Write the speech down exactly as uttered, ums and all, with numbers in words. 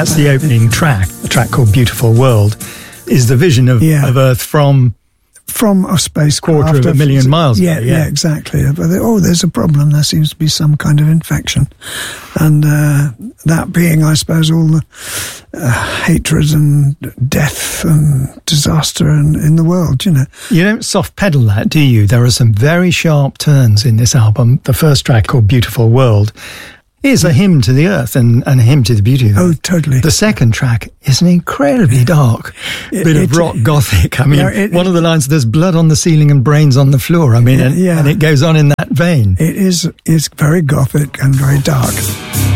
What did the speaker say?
that's the opening track, a track called Beautiful World, is the vision of, yeah. of Earth from... From a spacecraft. Quarter of a million miles yeah, away, yeah. yeah, exactly. But they, oh, there's a problem. There seems to be some kind of infection. And uh, that being, I suppose, all the uh, hatred and death and disaster in, in the world, you know. You don't soft pedal that, do you? There are some very sharp turns in this album. The first track, called Beautiful World, is a hymn to the earth and, and a hymn to the beauty of it. Oh, totally. The second track is an incredibly dark it, bit it, of rock gothic. I mean, yeah, it, one of the lines, there's blood on the ceiling and brains on the floor. I mean, and, yeah. and it goes on in that vein. It is, it's very gothic and very dark.